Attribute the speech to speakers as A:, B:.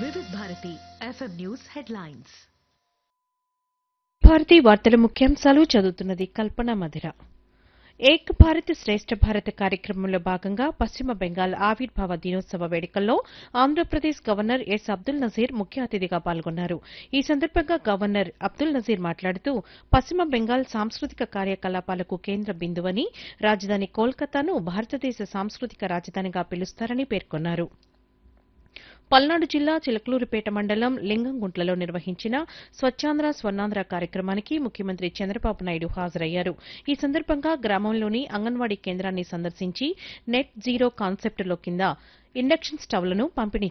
A: వివిధ Bharati FM news headlines.
B: Bharati వార్తల ముఖ్యాంశాలు చదువుతున్నది కల్పన మధిర. ఏక్ భారత్ శ్రేష్ఠ భారత్ కార్యక్రమంలో భాగంగా పశ్చిమ బెంగాల్ ఆవిర్భావ దినోత్సవ వేడుకల్లో ఆంధ్రప్రదేశ్ గవర్నర్ ఎస్ అబ్దుల్ నజీర్ ముఖ్య అతిథిగా పాల్గొన్నారు. ఈ సందర్భంగా గవర్నర్ అబ్దుల్ నజీర్ మాట్లాడుతూ పశ్చిమ బెంగాల్ సాంస్కృతిక కార్యకలాపాలకు కేంద్ర బిందువని, రాజధాని కోల్కతాను భారతదేశ సాంస్కృతిక రాజధానిగా పిలుస్తారని పేర్కొన్నారు. పల్నాడు జిల్లా చిలకలూరిపేట మండలం లింగంగుంట్లలో నిర్వహించిన స్వచ్ఛాంధ్ర స్వర్ణాంధ్ర కార్యక్రమానికి ముఖ్యమంత్రి చంద్రబాబు నాయుడు హాజరయ్యారు. ఈ సందర్భంగా గ్రామంలోని అంగన్వాడీ కేంద్రాన్ని సందర్శించి నెట్ జీరో కాన్సెప్టులో కింద ఇండక్షన్ స్టవ్లను పంపిణీ